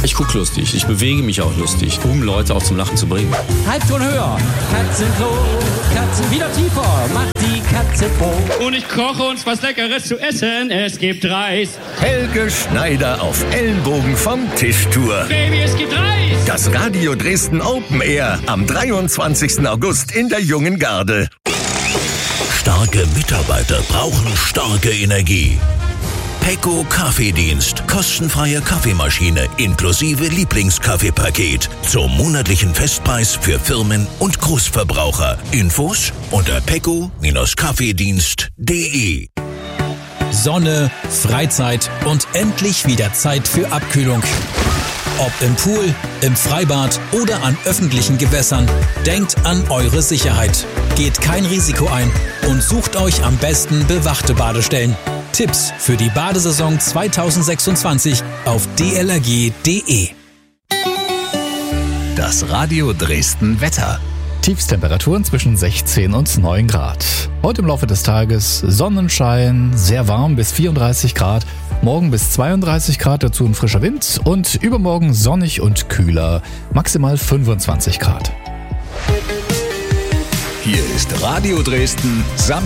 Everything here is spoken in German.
Ich gucke lustig, ich bewege mich auch lustig, um Leute auch zum Lachen zu bringen. Halbton höher, Katzenklo, Katzen wieder tiefer, macht die Katze froh. Und ich koche uns was Leckeres zu essen, es gibt Reis. Helge Schneider auf Ellenbogen vom Tischtour. Baby, es gibt Reis. Das Radio Dresden Open Air am 23. August in der Jungen Garde. Starke Mitarbeiter brauchen starke Energie. Pecco Kaffeedienst. Kostenfreie Kaffeemaschine inklusive Lieblingskaffeepaket. Zum monatlichen Festpreis für Firmen und Großverbraucher. Infos unter pecco-kaffeedienst.de. Sonne, Freizeit und endlich wieder Zeit für Abkühlung. Ob im Pool, im Freibad oder an öffentlichen Gewässern, denkt an eure Sicherheit. Geht kein Risiko ein und sucht euch am besten bewachte Badestellen. Tipps für die Badesaison 2026 auf dlrg.de. Das Radio Dresden Wetter. Tiefstemperaturen zwischen 16 und 9 Grad. Heute im Laufe des Tages Sonnenschein, sehr warm bis 34 Grad. Morgen bis 32 Grad, dazu ein frischer Wind. Und übermorgen sonnig und kühler, maximal 25 Grad. Hier ist Radio Dresden